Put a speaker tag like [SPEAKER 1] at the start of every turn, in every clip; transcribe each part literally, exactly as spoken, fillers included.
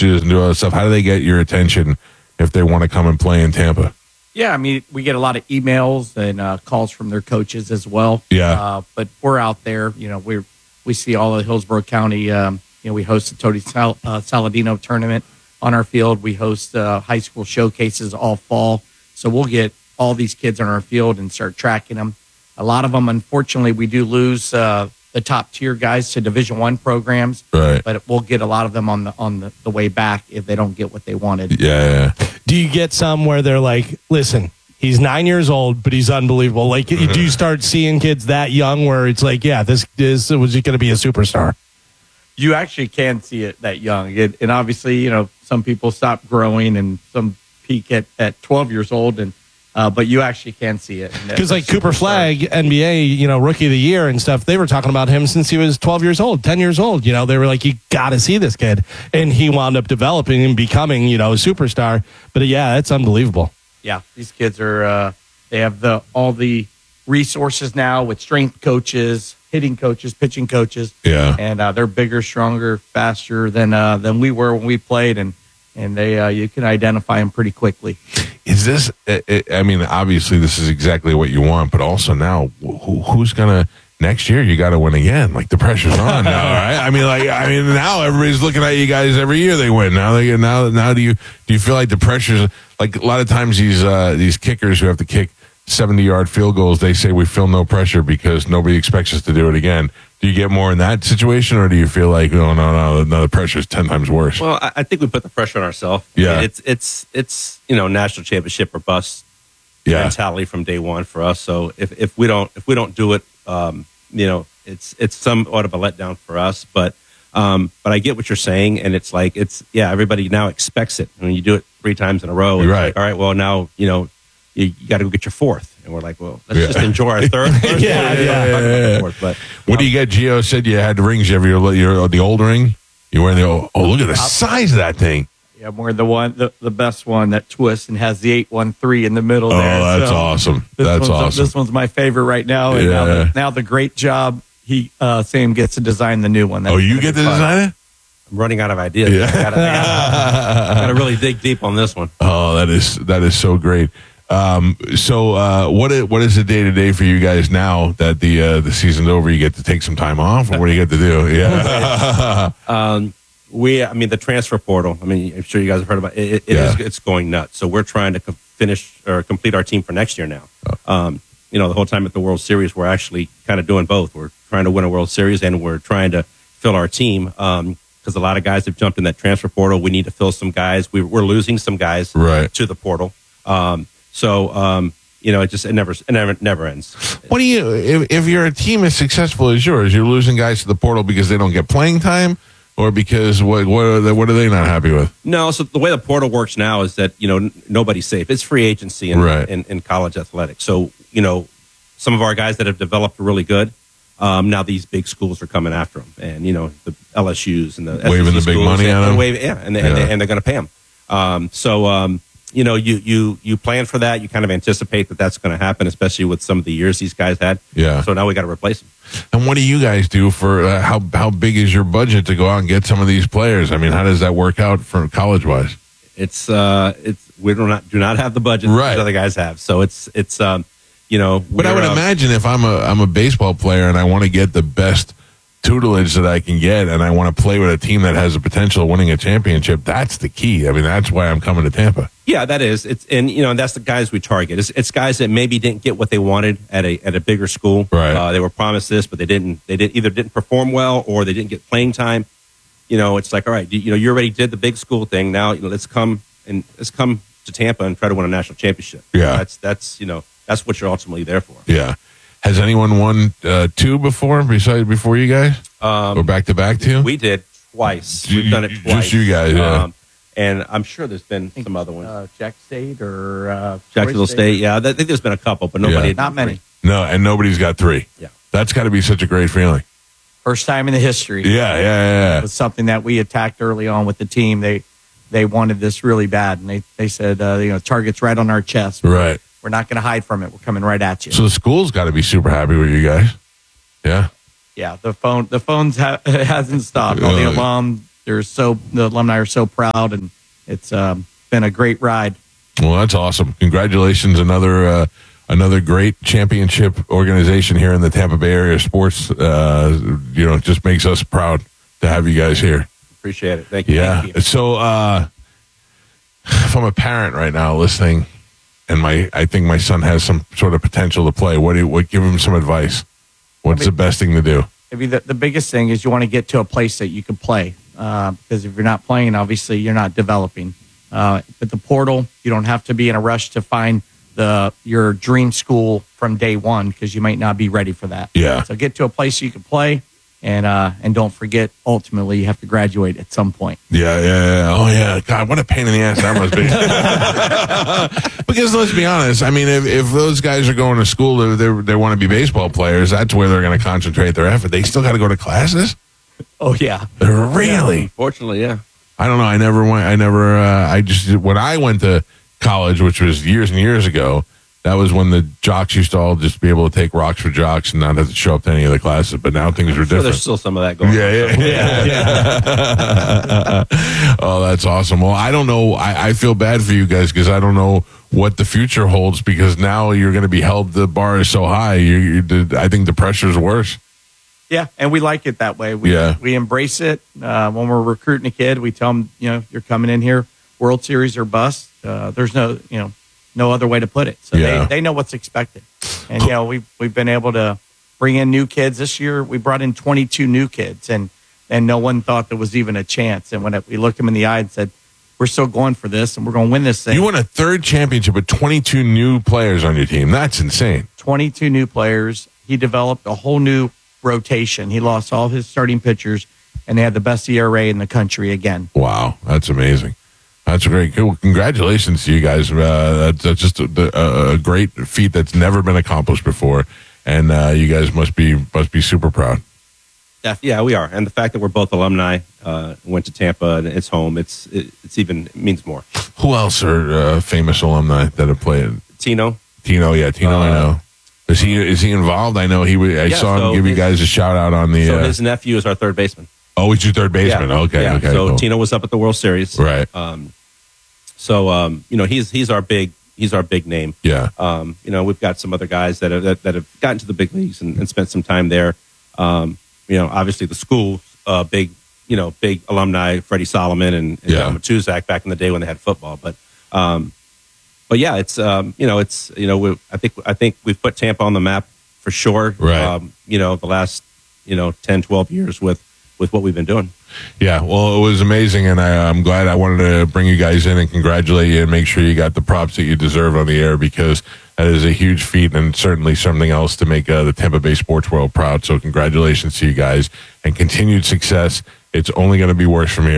[SPEAKER 1] coaches and do all that stuff, how do they get your attention if they want to come and play in Tampa?
[SPEAKER 2] Yeah, I mean, we get a lot of emails and uh, calls from their coaches as well.
[SPEAKER 1] Yeah.
[SPEAKER 2] Uh, but we're out there. You know, we we see all of Hillsborough County. Um, you know, we host the Tony Sal- uh, Saladino tournament on our field. We host uh, high school showcases all fall. So we'll get all these kids on our field and start tracking them. A lot of them, unfortunately, we do lose uh, the top tier guys to Division One programs.
[SPEAKER 1] Right.
[SPEAKER 2] But we'll get a lot of them on the on the, the way back if they don't get what they wanted.
[SPEAKER 1] Yeah. yeah.
[SPEAKER 3] Do you get some where they're like, listen, he's nine years old, but he's unbelievable? Like, do you start seeing kids that young where it's like, yeah, this, this was going to be a superstar?
[SPEAKER 2] You actually can see it that young. It, and obviously, you know, some people stop growing and some peak at, at twelve years old. And uh, but you actually can see it.
[SPEAKER 3] Because like Cooper Flagg, N B A, you know, rookie of the year and stuff, they were talking about him since he was twelve years old, ten years old. You know, they were like, you got to see this kid. And he wound up developing and becoming, you know, a superstar. But yeah, it's unbelievable.
[SPEAKER 2] Yeah, these kids are, uh, they have the all the resources now with strength coaches, hitting coaches, pitching coaches.
[SPEAKER 1] Yeah.
[SPEAKER 2] And uh, they're bigger, stronger, faster than uh, than we were when we played. And, and they uh, you can identify them pretty quickly.
[SPEAKER 1] Is this, I mean, obviously this is exactly what you want, but also now, who, who's going to, next year you got to win again. Like the pressure's on now, right? I mean, like, I mean, now everybody's looking at you guys every year they win. Now they now, now do you, do you feel like the pressure's, like a lot of times these, uh, these kickers who have to kick seventy yard field goals, they say we feel no pressure because nobody expects us to do it again. Do you get more in that situation, or do you feel like, no, no, no, no, the pressure is ten times worse?
[SPEAKER 4] Well, I, I think we put the pressure on ourselves.
[SPEAKER 1] Yeah.
[SPEAKER 4] It's, it's, it's, you know, national championship or bust
[SPEAKER 1] yeah.
[SPEAKER 4] mentality from day one for us. So if, if we don't, if we don't do it, um, you know, it's, it's somewhat of a letdown for us, but, um, but I get what you're saying. And it's like, it's, yeah, everybody now expects it. When you do it three times in a row, it's
[SPEAKER 1] right.
[SPEAKER 4] like, all right, well, now, you know, you, you got to go get your fourth. And we're like, well, let's
[SPEAKER 1] yeah.
[SPEAKER 4] just enjoy our third.
[SPEAKER 1] yeah, yeah, yeah, yeah.
[SPEAKER 4] Fourth, but,
[SPEAKER 1] what
[SPEAKER 4] um,
[SPEAKER 1] do you get? Gio said you had rings. You have your, your the old ring. You wearing the old, oh, look at the size of that thing.
[SPEAKER 2] Yeah, I'm wearing the one, the, the best one that twists and has the eight one three in the middle
[SPEAKER 1] Oh,
[SPEAKER 2] there.
[SPEAKER 1] that's
[SPEAKER 2] So
[SPEAKER 1] awesome.
[SPEAKER 2] this
[SPEAKER 1] That's
[SPEAKER 2] one's,
[SPEAKER 1] awesome.
[SPEAKER 2] This one's my favorite right now. And now,
[SPEAKER 1] Yeah.
[SPEAKER 2] the, now the great job, he uh, Sam gets to design the new one. That's
[SPEAKER 1] Oh, you
[SPEAKER 2] gonna
[SPEAKER 1] get
[SPEAKER 2] be
[SPEAKER 1] to
[SPEAKER 2] fun.
[SPEAKER 1] design it?
[SPEAKER 4] I'm running out of ideas.
[SPEAKER 1] Yeah.
[SPEAKER 4] I gotta, I gotta, I gotta really dig deep on this one.
[SPEAKER 1] Oh, that is that is so great. Um, so, uh, what is, what is the day to day for you guys now that the uh, the season's over? You get to take some time off, or what do you get to do? Yeah,
[SPEAKER 4] um, we, I mean, the transfer portal. I mean, I'm sure you guys have heard about it. It, it
[SPEAKER 1] Yeah.
[SPEAKER 4] is, it's going nuts. So we're trying to co- finish or complete our team for next year now. Um, you know, the whole time at the World Series, we're actually kind of doing both. We're trying to win a World Series, and we're trying to fill our team. Um, because a lot of guys have jumped in that transfer portal. We need to fill some guys. We, we're losing some guys
[SPEAKER 1] Right.
[SPEAKER 4] to the portal. Um, so, um, you know, it just it never it never never ends.
[SPEAKER 1] what do you if, if you're a team as successful as yours, you're losing guys to the portal because they don't get playing time, or because what what are they, what are they not happy with?
[SPEAKER 4] No, so the way the portal works now is that, you know, n- nobody's safe. It's free agency in,
[SPEAKER 1] Right.
[SPEAKER 4] in, in college athletics. So, you know, some of our guys that have developed really good, um, now these big schools are coming after them. And, you know, the L S Us and the
[SPEAKER 1] Waving
[SPEAKER 4] S E C
[SPEAKER 1] the big
[SPEAKER 4] schools,
[SPEAKER 1] money
[SPEAKER 4] and,
[SPEAKER 1] at 'em?
[SPEAKER 4] and wave, yeah, and, they, and,
[SPEAKER 1] Yeah.
[SPEAKER 4] they, and they're going to pay them. Um, so, um, you know, you, you, you plan for that. You kind of anticipate that that's going to happen, especially with some of the years these guys had.
[SPEAKER 1] Yeah.
[SPEAKER 4] So now we got to replace them.
[SPEAKER 1] And what do you guys do for uh, how how big is your budget to go out and get some of these players? I mean, how does that work out for college wise?
[SPEAKER 4] It's uh, it's we do not do not have the budget
[SPEAKER 1] Right.
[SPEAKER 4] that other guys have. So it's it's um, you know.
[SPEAKER 1] But I would
[SPEAKER 4] we're, uh,
[SPEAKER 1] imagine if I'm a I'm a baseball player and I want to get the best tutelage that I can get, and I want to play with a team that has the potential of winning a championship, that's the key. I mean, that's why I'm coming to Tampa.
[SPEAKER 4] Yeah, that is. It's and you know that's the guys we target. It's, it's guys that maybe didn't get what they wanted at a at a bigger school.
[SPEAKER 1] Right.
[SPEAKER 4] Uh, they were promised this, but they didn't. They did either didn't perform well or they didn't get playing time. You know, it's like, all right, you, you know, you already did the big school thing. Now, you know, let's come and let's come to Tampa and try to win a national championship.
[SPEAKER 1] Yeah.
[SPEAKER 4] That's that's you know that's what you're ultimately there for.
[SPEAKER 1] Yeah. Has anyone won uh, two before besides before you guys?
[SPEAKER 4] Um,
[SPEAKER 1] or back to back two?
[SPEAKER 4] We did twice.
[SPEAKER 1] Ju-
[SPEAKER 4] We've done it
[SPEAKER 1] just
[SPEAKER 4] twice.
[SPEAKER 1] you guys, yeah.
[SPEAKER 4] Um, and I'm sure there's been some other ones.
[SPEAKER 2] Uh, Jack State or uh,
[SPEAKER 4] Jacksonville
[SPEAKER 2] Troy
[SPEAKER 4] State, yeah. I think there's been a couple, but nobody.
[SPEAKER 1] Yeah.
[SPEAKER 4] had
[SPEAKER 2] Not many.
[SPEAKER 1] No, and nobody's got three.
[SPEAKER 4] Yeah.
[SPEAKER 1] That's got to be such a great feeling.
[SPEAKER 2] First time in the history.
[SPEAKER 1] Yeah, yeah, yeah.
[SPEAKER 2] It was something that we attacked early on with the team. They they wanted this really bad, and they they said, uh, you know, target's right on our chest.
[SPEAKER 1] Right.
[SPEAKER 2] We're not going to hide from it. We're coming right at you.
[SPEAKER 1] So the school's got to be super happy with you guys. Yeah.
[SPEAKER 2] Yeah, the phone the phones ha- hasn't stopped. All the
[SPEAKER 1] Uh,
[SPEAKER 2] alum they're so the alumni are so proud, and it's um, been a great ride.
[SPEAKER 1] Well, that's awesome. Congratulations. Another uh, another great championship organization here in the Tampa Bay area of sports. Uh, you know, it just makes us proud to have you guys here.
[SPEAKER 4] Appreciate it. Thank you.
[SPEAKER 1] Yeah.
[SPEAKER 4] Thank you.
[SPEAKER 1] So uh, if I'm a parent right now listening, and my I think my son has some sort of potential to play, what do you, what give him some advice? What's
[SPEAKER 2] I mean,
[SPEAKER 1] the best thing to do?
[SPEAKER 2] Maybe the, the biggest thing is you want to get to a place that you can play, uh, because if you're not playing, obviously you're not developing. Uh, but the portal, you don't have to be in a rush to find the your dream school from day one, because you might not be ready for that.
[SPEAKER 1] Yeah.
[SPEAKER 2] So get to a place you can play, and uh, and don't forget, ultimately you have to graduate at some point.
[SPEAKER 1] Yeah, yeah, yeah. Oh, yeah. God, what a pain in the ass that must be. Because let's be honest. I mean, if, if those guys are going to school, they they, they want to be baseball players. That's where they're going to concentrate their effort. They still got to go to classes.
[SPEAKER 2] Oh yeah.
[SPEAKER 1] Really?
[SPEAKER 4] Fortunately, yeah.
[SPEAKER 1] I don't know. I never went. I never. Uh, I just when I went to college, which was years and years ago. That was when the jocks used to all just be able to take rocks for jocks and not have to show up to any of the classes. But now things are
[SPEAKER 4] Sure,
[SPEAKER 1] different.
[SPEAKER 4] there's still some of that going
[SPEAKER 1] Yeah,
[SPEAKER 4] on.
[SPEAKER 1] yeah, yeah. yeah. Oh, that's awesome. Well, I don't know. I, I feel bad for you guys because I don't know what the future holds, because now you're going to be held. The bar is so high. You, you, I think the pressure is worse.
[SPEAKER 2] Yeah, and we like it that way. We,
[SPEAKER 1] Yeah.
[SPEAKER 2] we embrace it. Uh, when we're recruiting a kid, we tell them, you know, you're coming in here, World Series or bust. Uh, there's no, you know, no other way to put it. So
[SPEAKER 1] Yeah.
[SPEAKER 2] they, they know what's expected. And, you know, we've, we've been able to bring in new kids. This year, we brought in twenty-two new kids, and, and no one thought there was even a chance. And when it, we looked them in the eye and said, we're still going for this, and we're going to win this thing.
[SPEAKER 1] You won a third championship with twenty-two new players on your team. That's insane.
[SPEAKER 2] twenty-two new players. He developed a whole new rotation. He lost all his starting pitchers, and they had the best E R A in the country again.
[SPEAKER 1] Wow, that's amazing. That's great. Well, congratulations to you guys. Uh, that's, that's just a, a, a great feat that's never been accomplished before, and uh, you guys must be must be super proud.
[SPEAKER 4] Yeah, we are. And the fact that we're both alumni, uh, went to Tampa and it's home, it's it, it's even it means more.
[SPEAKER 1] Who else are uh, famous alumni that have played?
[SPEAKER 4] Tino.
[SPEAKER 1] Tino, yeah, Tino.
[SPEAKER 4] Uh,
[SPEAKER 1] I know. Is he is he involved? I know he. w- I
[SPEAKER 4] Yeah,
[SPEAKER 1] saw him
[SPEAKER 4] so
[SPEAKER 1] give you
[SPEAKER 4] his-
[SPEAKER 1] guys a shout out on the.
[SPEAKER 4] So
[SPEAKER 1] uh,
[SPEAKER 4] his nephew is our third baseman.
[SPEAKER 1] oh, he's your third baseman.
[SPEAKER 4] Yeah.
[SPEAKER 1] Okay,
[SPEAKER 4] Yeah.
[SPEAKER 1] okay.
[SPEAKER 4] So
[SPEAKER 1] cool.
[SPEAKER 4] Tino was up at the World Series.
[SPEAKER 1] Right.
[SPEAKER 4] Um, so um, you know he's he's our big he's our big name.
[SPEAKER 1] Yeah.
[SPEAKER 4] Um, you know we've got some other guys that have, that, that have gotten to the big leagues and, and spent some time there. Um, you know, obviously the school, uh, big you know big alumni, Freddie Solomon and, and
[SPEAKER 1] Yeah.
[SPEAKER 4] John Matuzak back in the day when they had football. But um, but yeah, it's um, you know it's you know we, I think I think we've put Tampa on the map for sure.
[SPEAKER 1] Right.
[SPEAKER 4] Um, you know the last you know ten, twelve years with with what we've been doing.
[SPEAKER 1] Yeah, well, it was amazing, and I, I'm glad I wanted to bring you guys in and congratulate you and make sure you got the props that you deserve on the air, because that is a huge feat and certainly something else to make uh, the Tampa Bay sports world proud. So congratulations to you guys and continued success. It's only going to be worse from here.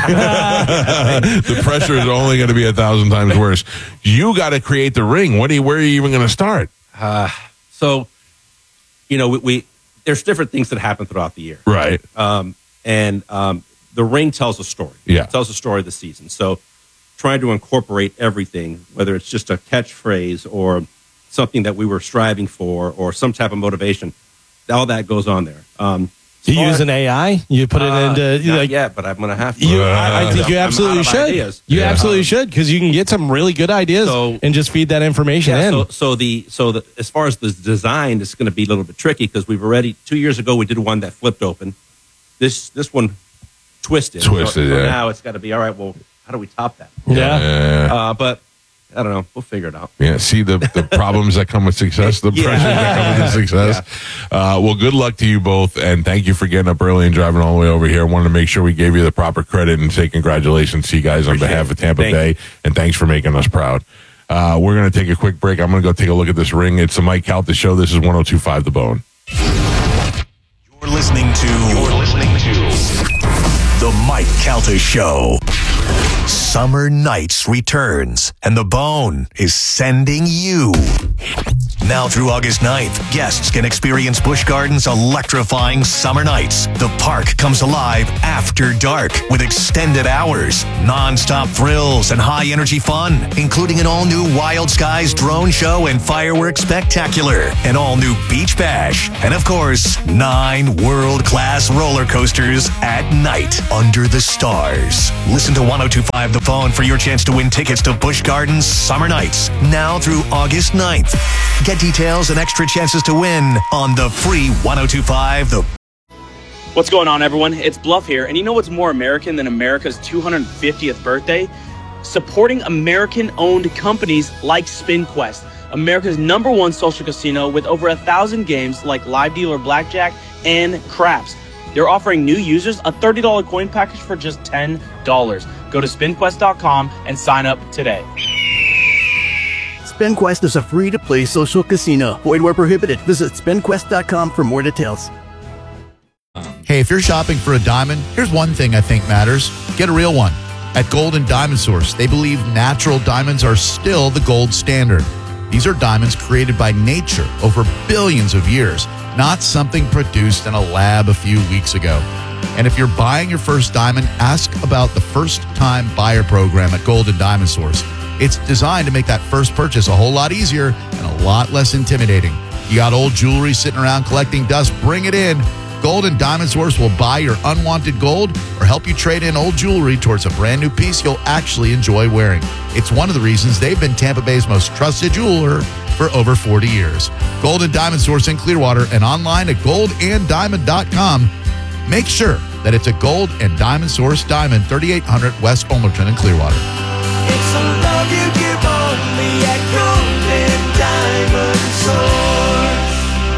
[SPEAKER 1] The pressure is only going to be a thousand times worse. You got to create the ring. What do you, where are you even going to start?
[SPEAKER 4] Uh, so, you know, we, we there's different things that happen throughout the year,
[SPEAKER 1] Right.
[SPEAKER 4] um, and um, the ring tells a story.
[SPEAKER 1] Yeah.
[SPEAKER 4] It tells a story of the season. So, trying to incorporate everything, whether it's just a catchphrase or something that we were striving for, or some type of motivation, all that goes on there. Um,
[SPEAKER 3] You
[SPEAKER 4] as far-
[SPEAKER 3] use an A I? You put it
[SPEAKER 4] Uh,
[SPEAKER 3] into
[SPEAKER 4] not
[SPEAKER 3] like
[SPEAKER 4] yet, but I'm going to have to.
[SPEAKER 3] you. I, I think you
[SPEAKER 4] I'm out
[SPEAKER 3] absolutely
[SPEAKER 4] of
[SPEAKER 3] should.
[SPEAKER 4] ideas.
[SPEAKER 3] You
[SPEAKER 1] Yeah.
[SPEAKER 3] absolutely should, because you can get some really good ideas
[SPEAKER 4] So-
[SPEAKER 3] and just feed that information
[SPEAKER 4] Yeah,
[SPEAKER 3] in.
[SPEAKER 4] so, so the so the as far as the design, it's going to be a little bit tricky because we've already two years ago we did one that flipped open. This this one twisted.
[SPEAKER 1] Twisted,
[SPEAKER 4] So, so
[SPEAKER 1] yeah.
[SPEAKER 4] now it's got to be all right. Well, how do we top that?
[SPEAKER 3] yeah.
[SPEAKER 1] Yeah.
[SPEAKER 4] Uh, but I don't know. We'll figure it out.
[SPEAKER 1] Yeah, see the, the problems that come with success, the
[SPEAKER 4] Yeah.
[SPEAKER 1] pressures that come with the success. Uh, well, good luck to you both, and thank you for getting up early and driving all the way over here. I wanted to make sure we gave you the proper credit and say congratulations to you guys on
[SPEAKER 4] Appreciate
[SPEAKER 1] behalf
[SPEAKER 4] it.
[SPEAKER 1] of Tampa
[SPEAKER 4] Thank
[SPEAKER 1] Bay,
[SPEAKER 4] you.
[SPEAKER 1] and thanks for making us proud. Uh, we're going to take a quick break. I'm going to go take a look at this ring. It's the Mike Calta Show. This is one oh two point five The Bone.
[SPEAKER 5] You're listening to. You're listening to the Mike Calta Show.
[SPEAKER 6] Summer Nights returns, and the Bone is sending you. Now through August ninth, guests can experience Busch Gardens' electrifying Summer Nights. The park comes alive after dark with extended hours, non-stop thrills, and high-energy fun, including an all-new Wild Skies drone show and fireworks spectacular, an all-new beach bash, and of course, nine world-class roller coasters at night under the stars. Listen to one oh two point five The Phone for your chance to win tickets to Busch Gardens Summer Nights, now through August ninth. Get details and extra chances to win on the free one oh two point five The.
[SPEAKER 7] What's going on, everyone? It's Bluff here, and you know what's more American than America's two hundred fiftieth birthday? Supporting American-owned companies like SpinQuest, America's number one social casino with over a thousand games like live dealer blackjack and craps. They're offering new users a thirty dollars coin package for just ten dollars. Go to spin quest dot com and sign up today.
[SPEAKER 8] SpinQuest is a free-to-play social casino. Void where prohibited. Visit spin quest dot com for more details.
[SPEAKER 9] Hey, if you're shopping for a diamond, here's one thing I think matters. Get a real one. At Golden Diamond Source, they believe natural diamonds are still the gold standard. These are diamonds created by nature over billions of years, not something produced in a lab a few weeks ago. And if you're buying your first diamond, ask about the first-time buyer program at Golden Diamond Source. It's designed to make that first purchase a whole lot easier and a lot less intimidating. You got old jewelry sitting around collecting dust? Bring it in. Golden Diamond Source will buy your unwanted gold or help you trade in old jewelry towards a brand new piece you'll actually enjoy wearing. It's one of the reasons they've been Tampa Bay's most trusted jeweler for over forty years. Golden Diamond Source in Clearwater and online at gold and diamond dot com. Make sure that it's a Gold and Diamond Source diamond, thirty-eight hundred West Ulmerton in Clearwater.
[SPEAKER 10] It's a love you give only at Golden Diamond Source.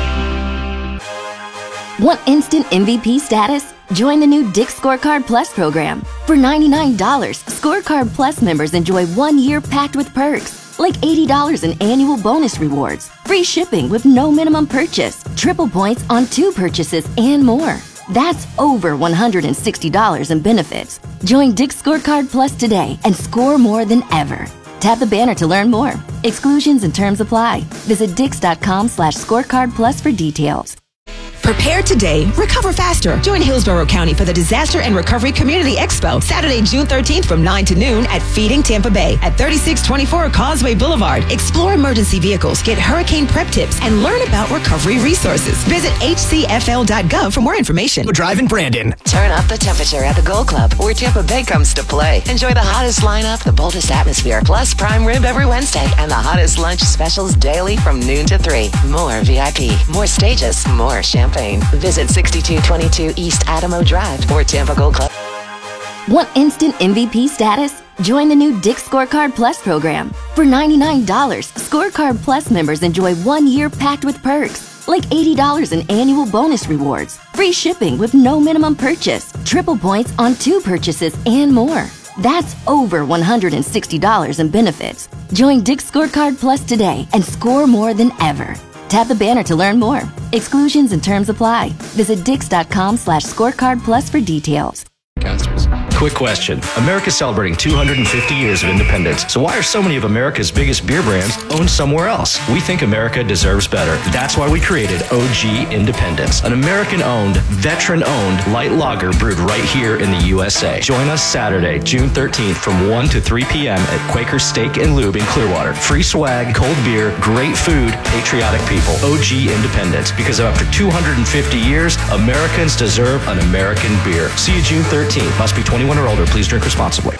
[SPEAKER 11] Want instant M V P status? Join the new Dick's Scorecard Plus program. For ninety-nine dollars, Scorecard Plus members enjoy one year packed with perks, like eighty dollars in annual bonus rewards, free shipping with no minimum purchase, triple points on two purchases, and more. That's over one hundred sixty dollars in benefits. Join Dick's Scorecard Plus today and score more than ever. Tap the banner to learn more. Exclusions and terms apply. Visit dix.com slash scorecard plus for details.
[SPEAKER 12] Prepare today, recover faster. Join Hillsborough County for the Disaster and Recovery Community Expo, Saturday, June thirteenth from nine to noon at Feeding Tampa Bay at thirty-six twenty-four Causeway Boulevard. Explore emergency vehicles, get hurricane prep tips, and learn about recovery resources. Visit h c f l dot gov for more information.
[SPEAKER 6] Drive in Brandon.
[SPEAKER 13] Turn up the temperature at the Gold Club, where Tampa Bay comes to play. Enjoy the hottest lineup, the boldest atmosphere, plus prime rib every Wednesday, and the hottest lunch specials daily from noon to three. More V I P, more stages, more champagne. Visit sixty-two twenty-two East Adamo Drive or Tampa Gold Club.
[SPEAKER 11] Want instant M V P status? Join the new Dick's Scorecard Plus program. For ninety-nine dollars, Scorecard Plus members enjoy one year packed with perks, like eighty dollars in annual bonus rewards, free shipping with no minimum purchase, triple points on two purchases, and more. That's over one hundred sixty dollars in benefits. Join Dick's Scorecard Plus today and score more than ever. Tap the banner to learn more. Exclusions and terms apply. Visit dix.com slash scorecard plus for details.
[SPEAKER 14] Quick question. America's celebrating two hundred fifty years of independence. So why are so many of America's biggest beer brands owned somewhere else? We think America deserves better. That's why we created O G Independence, an American-owned, veteran-owned light lager brewed right here in the U S A. Join us Saturday, June thirteenth from one to three p.m. at Quaker Steak and Lube in Clearwater. Free swag, cold beer, great food, patriotic people. O G Independence. Because after two hundred fifty years, Americans deserve an American beer. See you June thirteenth. Must be twenty-one or older. Please drink responsibly.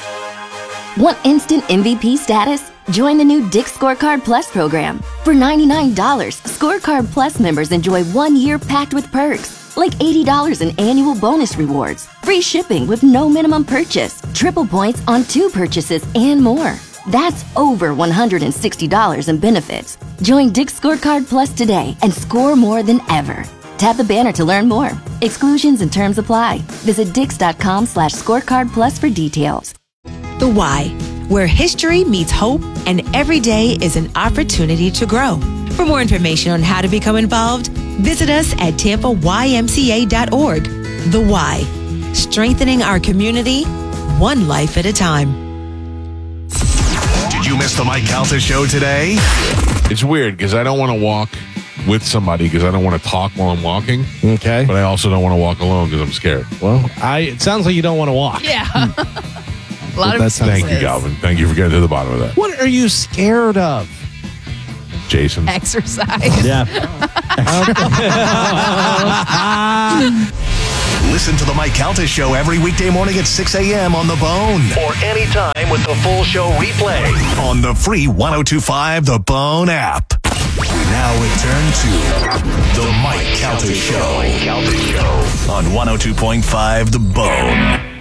[SPEAKER 11] Want instant M V P status? Join the new Dick's Scorecard Plus program. For ninety-nine dollars, Scorecard Plus members enjoy one year packed with perks, like eighty dollars in annual bonus rewards, free shipping with no minimum purchase, triple points on two purchases, and more. That's over one hundred sixty dollars in benefits. Join Dick's Scorecard Plus today and score more than ever. Tap the banner to learn more. Exclusions and terms apply. Visit dix.com slash scorecard plus for details.
[SPEAKER 12] The Why, where history meets hope and every day is an opportunity to grow. For more information on how to become involved, visit us at tampa y m c a dot org. The Why, strengthening our community, one life at a time.
[SPEAKER 6] miss the Mike Calta show today?
[SPEAKER 1] It's weird because I don't want to walk with somebody because I don't want to talk while I'm walking.
[SPEAKER 3] Okay.
[SPEAKER 1] But I also don't want to walk alone because I'm scared.
[SPEAKER 3] Well, I it sounds like you don't want to walk.
[SPEAKER 15] Yeah. A lot of
[SPEAKER 3] That sounds-
[SPEAKER 1] Thank you, Galvin. Thank you for getting to the bottom of that.
[SPEAKER 3] What are you scared of?
[SPEAKER 1] Jason.
[SPEAKER 15] exercise.
[SPEAKER 3] Yeah.
[SPEAKER 6] Listen to the Mike Calta show every weekday morning at six a.m. on The Bone. Or anytime with the full show replay on the free one oh two five The Bone app. We now return to the Mike Calta show on one oh two point five The Bone.